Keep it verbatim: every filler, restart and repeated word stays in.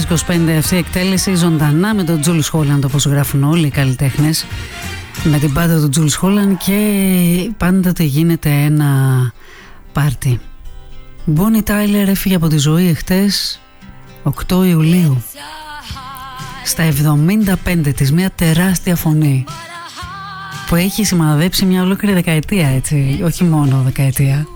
είκοσι πέντε αυτή η εκτέλεση ζωντανά με τον Jules Holland, όπως γράφουν όλοι οι καλλιτέχνες, με την πάντα του Jules Holland, και πάντοτε γίνεται ένα πάρτι. Bonnie Tyler έφυγε από τη ζωή εχθές οκτώ Ιουλίου στα εβδομήντα πέντε της, μια τεράστια φωνή που έχει σημαδέψει μια ολόκληρη δεκαετία, έτσι, όχι μόνο δεκαετία.